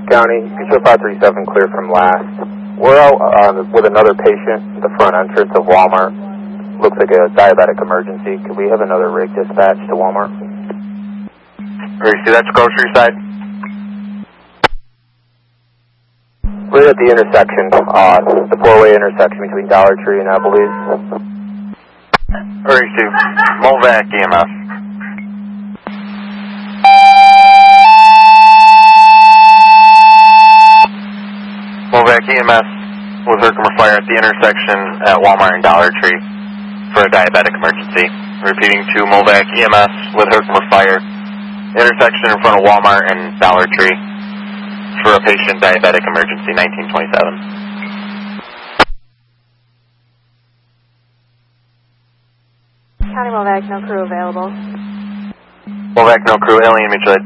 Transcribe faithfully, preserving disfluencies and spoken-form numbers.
County, Bishop five three seven clear from last. We're out uh, with another patient at the front entrance of Walmart. Looks like a diabetic emergency. Could we have another rig dispatched to Walmart? Reese, that's grocery side? Right at the intersection, uh, the four-way intersection between Dollar Tree and Applebee's. Reese, Movac E M S. Movac E M S with Herkimer Fire at the intersection at Walmart and Dollar Tree for a diabetic emergency. Repeating to Movac E M S with Herkimer Fire, intersection in front of Walmart and Dollar Tree for a patient diabetic emergency, nineteen twenty-seven. County Movac, no crew available. Movac, no crew, alien mutual